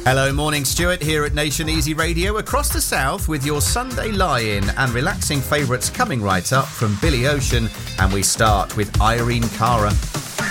Hello, morning, Stuart here at Nation Easy Radio across the south with your Sunday lie-in and relaxing favourites coming right up from Billy Ocean, and we start with Irene Cara.